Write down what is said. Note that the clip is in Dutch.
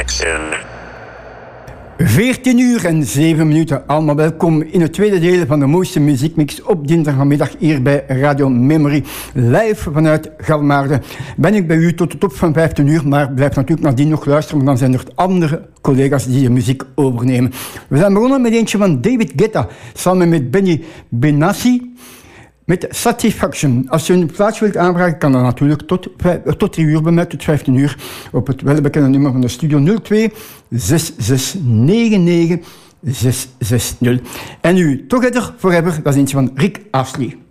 Selection. 14 uur en 7 minuten. Allemaal welkom in het tweede deel van de mooiste muziekmix op dinsdagmiddag hier bij Radio Memory. Live vanuit Galmaarden. Ben ik bij u tot de top van 15 uur, maar blijf natuurlijk nadien nog luisteren, want dan zijn er andere collega's die de muziek overnemen. We zijn begonnen met eentje van David Guetta, samen met Benny Benassi. Met Satisfaction. Als je een plaats wilt aanvragen, kan dat natuurlijk tot 3 uur bij mij, tot 15 uur. Op het welbekende nummer van de studio 02 6699 660. En nu, Together Forever, dat is eentje van Rick Astley.